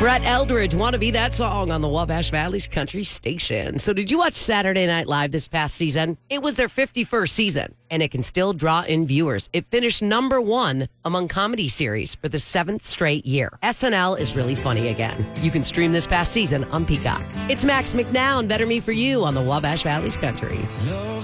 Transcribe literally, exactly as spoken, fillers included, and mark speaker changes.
Speaker 1: Brett Eldridge, Want to Be That Song on the Wabash Valley's Country Station. So did you watch Saturday Night Live this past season? It was their fifty-first season, and it can still draw in viewers. It finished number one among comedy series for the seventh straight year. S N L is really funny again. You can stream this past season on Peacock. It's Max McNown, Better Me For You on the Wabash Valley's Country.